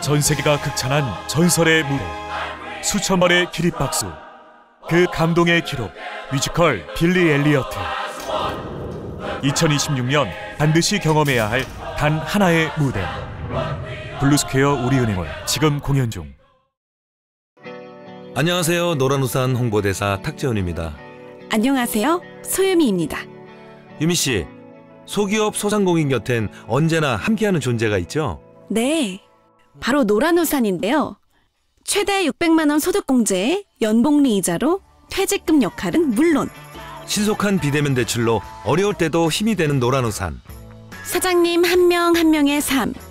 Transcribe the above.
전 세계가 극찬한 전설의 무대, 수천 번의 기립박수, 그 감동의 기록, 뮤지컬 빌리 엘리어트. 2026년 반드시 경험해야 할 단 하나의 무대, 블루스퀘어 우리은행원 지금 공연 중. 안녕하세요. 노란우산 홍보대사 탁재훈입니다. 안녕하세요. 소유미입니다. 유미씨, 소기업 소상공인 곁엔 언제나 함께하는 존재가 있죠? 네, 바로 노란우산인데요. 최대 600만 원 소득공제에 연복리 이자로 퇴직금 역할은 물론 신속한 비대면 대출로 어려울 때도 힘이 되는 노란우산. 사장님 한 명 한 명의 삶,